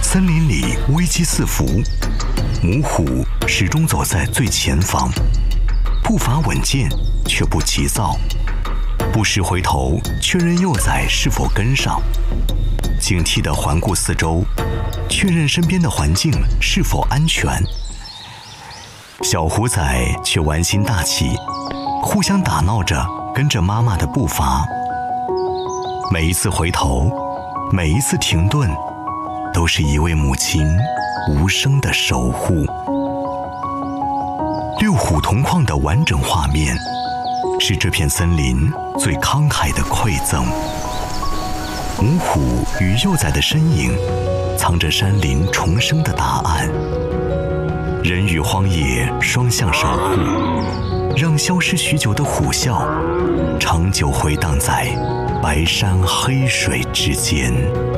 森林里危机四伏，母虎始终走在最前方，步伐稳健却不急躁，不时回头确认幼崽是否跟上，警惕地环顾四周，确认身边的环境是否安全。小虎崽却玩心大起，互相打闹着跟着妈妈的步伐。每一次回头，每一次停顿，都是一位母亲无声的守护。六虎同框的完整画面，是这片森林最慷慨的馈赠。母虎与幼崽的身影，藏着山林重生的答案。人与荒野双向守护，让消失许久的虎啸，长久回荡在白山黑水之间。